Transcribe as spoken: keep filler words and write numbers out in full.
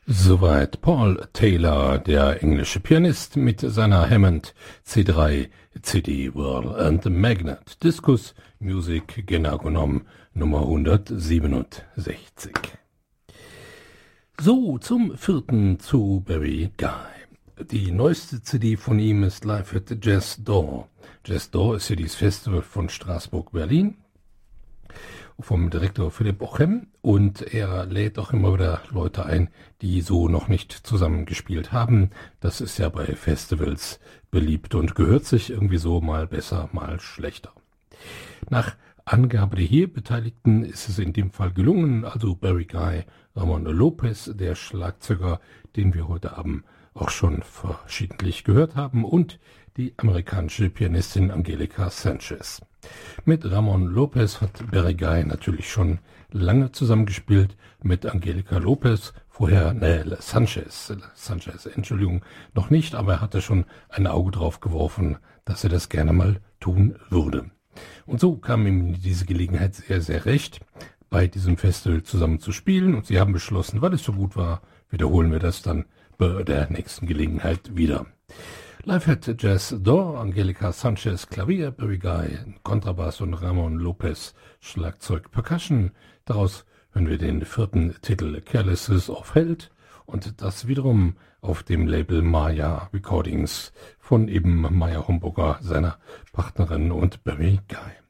Soweit Paul Taylor, der englische Pianist, mit seiner Hammond C drei C D Whirl and Magnet Discus Music, genau genommen Nummer hundertsiebenundsechzig. So, zum vierten zu Barry Guy. Die neueste C D von ihm ist Live at Jazz Door. Jazz Door ist ja dieses Festival von Straßburg-Berlin, vom Direktor Philipp Ochem, und er lädt auch immer wieder Leute ein, die so noch nicht zusammengespielt haben. Das ist ja bei Festivals beliebt und gehört sich irgendwie so mal besser, mal schlechter. Nach Angabe der hier Beteiligten ist es in dem Fall gelungen, also Barry Guy, Ramon Lopez, der Schlagzeuger, den wir heute Abend auch schon verschiedentlich gehört haben, und die amerikanische Pianistin Angelica Sanchez. Mit Ramon Lopez hat Barry Guy natürlich schon lange zusammengespielt, mit Angelica Lopez vorher, ne, Sanchez, Sanchez, Entschuldigung, noch nicht, aber er hatte schon ein Auge drauf geworfen, dass er das gerne mal tun würde. Und so kam ihm diese Gelegenheit sehr, sehr recht, bei diesem Festival zusammen zu spielen, und sie haben beschlossen, weil es so gut war, wiederholen wir das dann bei der nächsten Gelegenheit wieder. Live at Jazz Door, Angelica Sanchez Klavier, Barry Guy Kontrabass und Ramon Lopez Schlagzeug Percussion. Daraus hören wir den vierten Titel Careless of Held, und das wiederum auf dem Label Maya Recordings von eben Meyer Homburger, seiner Partnerin, und Barry Guy.